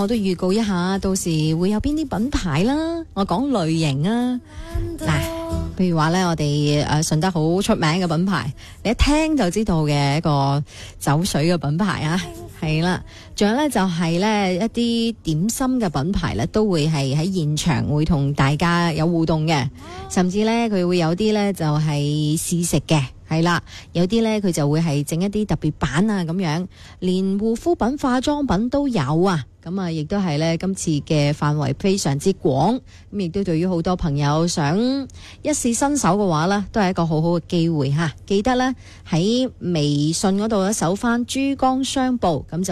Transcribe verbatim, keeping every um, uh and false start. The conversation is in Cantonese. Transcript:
我都預告一下，到時會有邊啲品牌啦。我講類型啊，嗱，譬如話咧，我哋誒順德好出名嘅品牌，你一聽就知道嘅一個酒水嘅品牌啊，係啦。仲有咧就係咧一啲點心嘅品牌咧，都會係喺現場會同大家有互動嘅，甚至咧佢會有啲咧就係試食嘅。係啦，有啲咧佢就會係整一啲特別版啊，咁樣，連護膚品、化妝品都有啊。咁啊，亦都係咧今次嘅範圍非常之廣，咁亦都對於好多朋友想一試新手嘅話呢，都係一個好好嘅機會吓。記得咧喺微信嗰度咧搜翻珠江商報，咁就